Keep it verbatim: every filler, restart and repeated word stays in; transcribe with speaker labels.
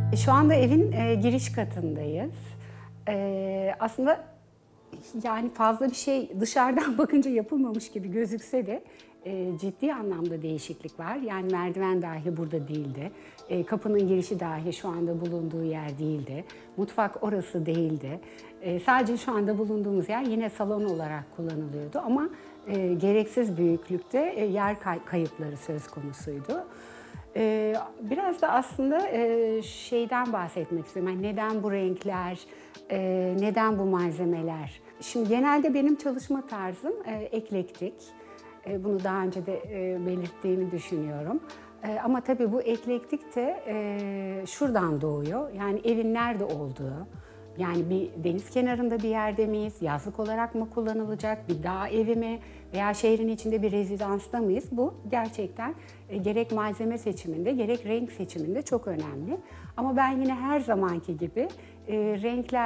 Speaker 1: Şu anda evin e, giriş katındayız. E, aslında yani fazla bir şey dışarıdan bakınca yapılmamış gibi gözükse de e, ciddi anlamda değişiklik var. Yani merdiven dahi burada değildi. E, kapının girişi dahi şu anda bulunduğu yer değildi. Mutfak orası değildi. E, sadece şu anda bulunduğumuz yer yine salon olarak kullanılıyordu ama e, gereksiz büyüklükte e, yer kay- kayıpları söz konusuydu. Ee, Biraz da aslında e, şeyden bahsetmek istiyorum. Yani neden bu renkler, e, neden bu malzemeler? Şimdi genelde benim çalışma tarzım e, eklektik. E, Bunu daha önce de e, belirttiğimi düşünüyorum. E, Ama tabii bu eklektik de e, şuradan doğuyor. Yani evin nerede olduğu. Yani bir deniz kenarında bir yerde miyiz? Yazlık olarak mı kullanılacak? Bir dağ evi mi? Veya şehrin içinde bir rezidansta mıyız? Bu gerçekten e, gerek malzeme seçiminde gerek renk seçiminde çok önemli. Ama ben yine her zamanki gibi e, renkler